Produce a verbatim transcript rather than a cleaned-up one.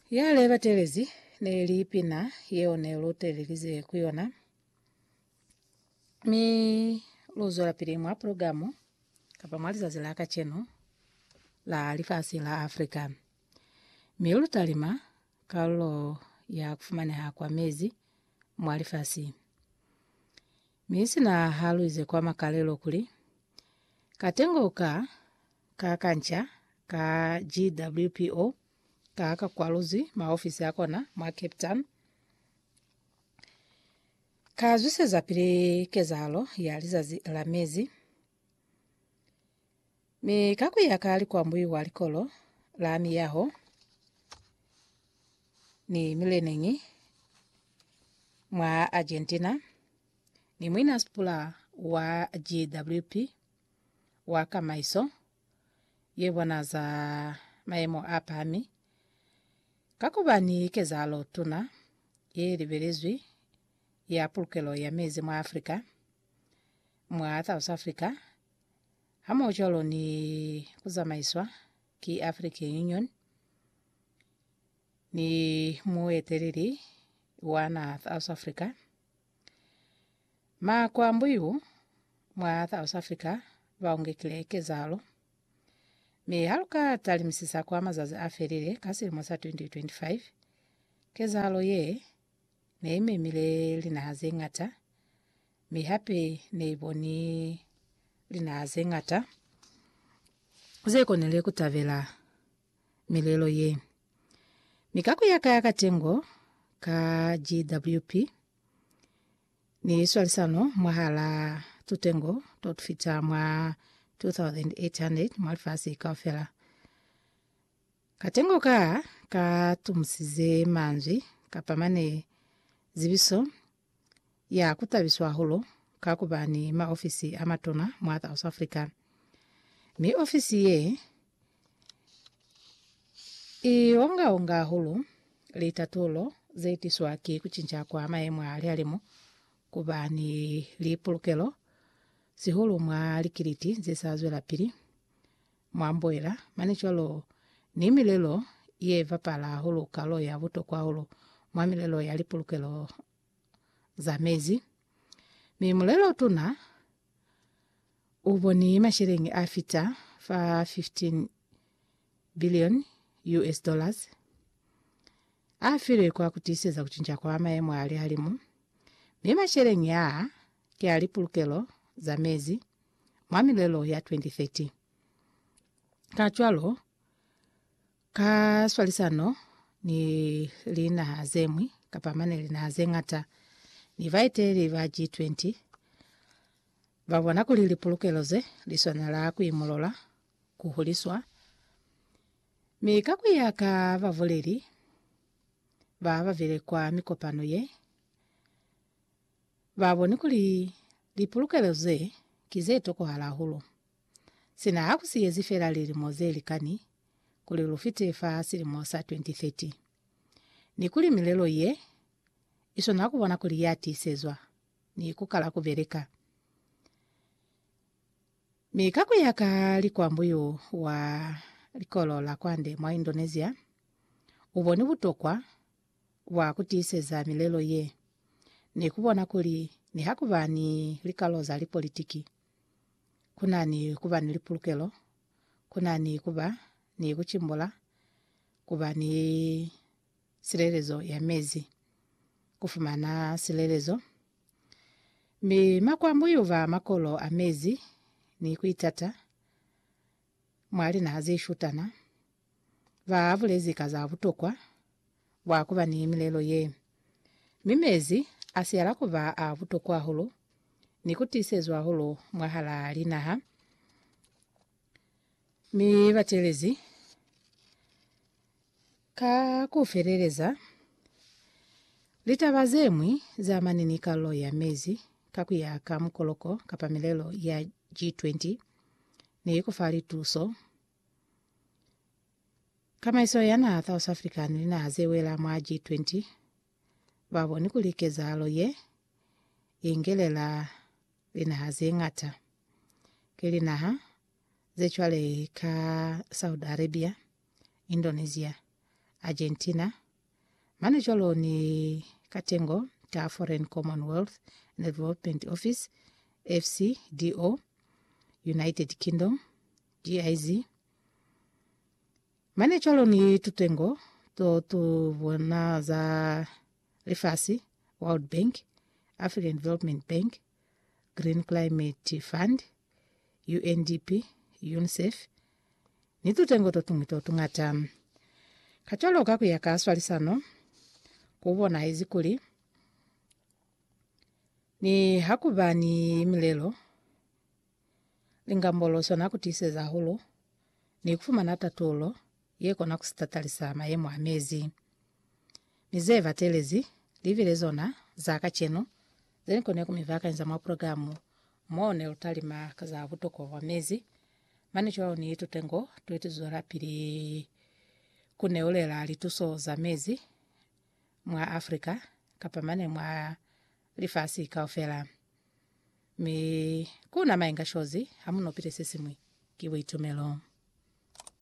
Yale batelezi nelipina yeone lutelelize kuyona mi luzola pili mwa programu kapa mwaliza zilaka cheno la alifasi la Afrika. Mi ulutalima kalo ya kufumane kwa mezi mwalifasi. Misi na halu ize kwa makalelo kuli. Katengo ka kakancha ka G W P O ka kwaluzi maofisi yako na mwa Cape Town. Kazuse za pili kezalo ya liza zi, la mezi. Mi kaku ya kali kwa mbui walikolo la mi yaho ni milenengi mwa Argentina. Ni mwina spula wa G W P wa kamaiso yewana za maemo apami. Kakuba ni kezalo tuna ye liberezwi ya pulkelo ya mezi mwa Afrika mwa South Africa. Hama ujolo ni kuzamaiswa ki African Union ni muwe teriri wana South Africa. Ma kwa mbuyu mwa South Africa waunge kile kezalo. Mi haluka talimisisa kwa mazazi aferire kasi mwasa twenty twenty-five. Kezalo ye ne ime mile lina hazengata. Mi hape ne iboni lina hazengata. Zeko nele kutavela milelo ye. Mikaku ya kaya katengo ka G W P. Ni swalisano mwahala tutengo totufita mwa two thousand eight hundred mwalifasi kaufela. Katengo ka ka tumsize manzi kapamane zibiso ya kutabiswa holo kakubani ma ofisi amatona mwa South Africa. Mi ofisi ye i onga onga holo litatulo zeti swaki kuchincha kwa maemwa alialimu kubani lipulukelo si holo mwa likiriti zesazwe la pili mwa mboela manicholo ni milelo ye vapala holo kalo ya vuto kwa holo mwa milelo ya lipulukelo za mezi. Mi mulelo tuna uboni mashiringi afita fa fifteen billion U S dollars. Afire kwa kutiseza kuchinja kwa maemu ali halimu. Mi mashiringi ya kia lipulukelo za mezi mwa milelo ya twenty thirty. Kachualo ka swalisano ni lina hazemwi kapamane lina hazengata ni vaite liva G twenty. Vavona kuli lipulukelo ze lisona la kuimulola kuhuliswa. Mikaku ya ka vavoleri vava vile kwa mikopano ye. Vavoni kuli lipulukelo ze kize toko hala hulu. Sina haku siye zifera li moze likani kuli lufite fa siri mosa twenty thirty. Ni kuli milelo ye iso naku wana kuli yati sezwa ni kukala kuvereka. Mikaku ya ka likuwa mbuyo wa likolo la kwande mwa Indonesia uboni butokwa wa kutiseza milelo ye ni kubona kuli ni hakuba ni likalo za lipolitiki. Kuna ni kuba ni lipulukelo, kuna ni kuba ni kuchimbola, kuba ni silerezo ya mezi, kufumana silerezo. Mi makwa mbuyu va makolo a mezi ni kuitata, mwali na hazi shutana, va avulezi kaza avutokwa, wa kuba ni milelo ye. Mimezi asiala kuba avutokwa hulu, ni kutisezwa hulu mwahala alinaha. Mi vatelezi ka kufereleza litavazemwi za manini kalo ya mezi kaku ya kamukoloko kapa milelo ya G twenty ni kufali tuso. Kama iso yana South Africa nina hazewela mwa G twenty babo ni kulikeza alo ye ingelela lina hazengata. Kelina ha zechwale ka Saudi Arabia, Indonesia Argentina. Mane cholo ni katengo ka Foreign Commonwealth and Development Office F C D O United Kingdom G I Z. Mane cholo ni tutengo to tu wana za rifasi World Bank, African Development Bank, Green Climate Fund, U N D P, UNICEF. Ni tutengo to tungito tungata kacholo kaku ya kaswali sano kubona izikuli ni hakubani milelo lingambolo sona kutiseza hulo ni kufuma na tatulo yeko na kustatalisa mayemu amezi mizeva telezi livile zona za kacheno zeni kone kumivaka nza mwa programu mwone utalima kaza vutoko wa mezi mani chwao ni tutengo tuwetu zora pili kune ule la lituso za mezi mwa Afrika kapamane mwa rifasi kaofela mi kuna mainga shozi hamuno pite sesimwi kiwe itumelo.